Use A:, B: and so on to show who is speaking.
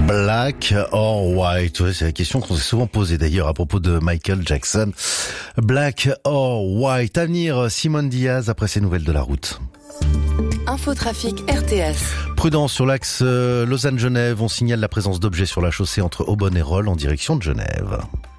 A: Black or white, ouais, c'est la question qu'on s'est souvent posée d'ailleurs à propos de Michael Jackson. Black or white, à venir Simone Diaz après ces nouvelles de la route.
B: Infotrafic RTS.
A: Prudence sur l'axe Lausanne-Genève, on signale la présence d'objets sur la chaussée entre Aubonne et Rolle en direction de Genève.